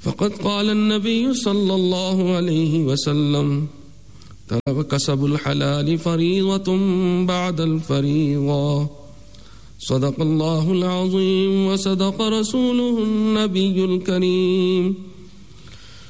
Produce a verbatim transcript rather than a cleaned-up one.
فقد قال النبي صلى الله عليه وسلم: كسب الحلال فريضة بعد الفريضة. صدق الله العظيم وصدق رسوله النبي الكريم.